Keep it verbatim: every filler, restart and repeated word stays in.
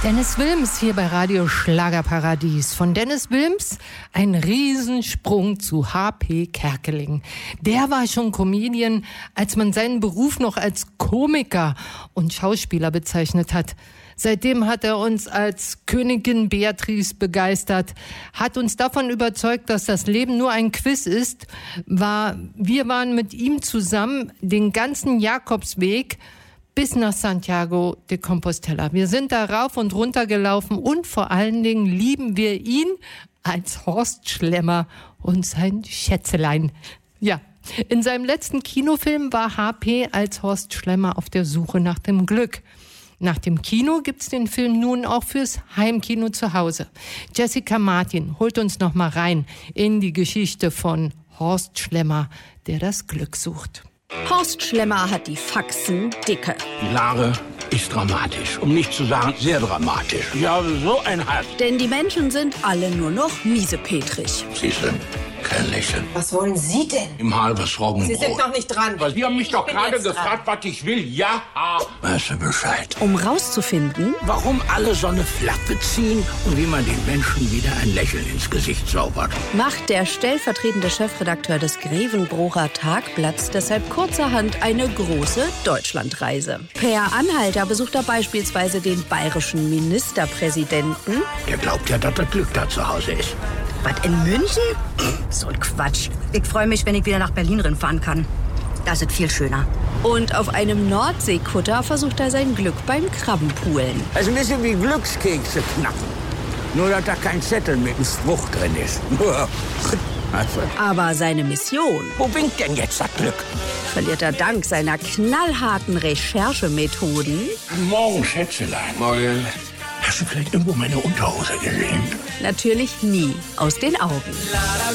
Dennis Wilms hier bei Radio Schlagerparadies. Von Dennis Wilms ein Riesensprung zu H P Kerkeling. Der war schon Comedian, als man seinen Beruf noch als Komiker und Schauspieler bezeichnet hat. Seitdem hat er uns als Königin Beatrice begeistert, hat uns davon überzeugt, dass das Leben nur ein Quiz ist. War, wir waren mit ihm zusammen den ganzen Jakobsweg bis nach Santiago de Compostela. Wir sind da rauf und runter gelaufen und vor allen Dingen lieben wir ihn als Horst Schlemmer und sein Schätzelein. Ja, in seinem letzten Kinofilm war H P als Horst Schlemmer auf der Suche nach dem Glück. Nach dem Kino gibt's den Film nun auch fürs Heimkino zu Hause. Jessica Martin holt uns noch mal rein in die Geschichte von Horst Schlemmer, der das Glück sucht. Horst Schlemmer hat die Faxen dicke. Die Lage ist dramatisch, um nicht zu sagen sehr dramatisch. Ich habe so ein Hass. Denn die Menschen sind alle nur noch miesepetrig. Sie sind kein Lächeln. Was wollen Sie denn? Im halbes Roggenbrot. Sie sind noch nicht dran. Was, Sie haben mich doch bin gerade jetzt gefragt, was ich will. Ja, weißt du Bescheid. Um rauszufinden, Warum alle so eine Flappe ziehen und wie man den Menschen wieder ein Lächeln ins Gesicht zaubert. macht der stellvertretende Chefredakteur des Grevenbrocher Tagblatts deshalb kurzerhand eine große Deutschlandreise. Per Anhalter besucht er beispielsweise den bayerischen Ministerpräsidenten. Der glaubt ja, dass das Glück da zu Hause ist. Was, in München? So ein Quatsch. Ich freue mich, wenn ich wieder nach Berlin rinfahren kann. Das ist viel schöner. Und auf einem Nordseekutter versucht er sein Glück beim Krabbenpoolen. Also ein bisschen wie Glückskekse knacken. Nur, dass da kein Zettel mit einem Spruch drin ist. Also, Aber seine Mission Wo winkt denn jetzt das Glück? verliert er dank seiner knallharten Recherchemethoden Guten Morgen, Schätzelein. Morgen. Hast du vielleicht irgendwo meine Unterhose gesehen? natürlich nie aus den Augen.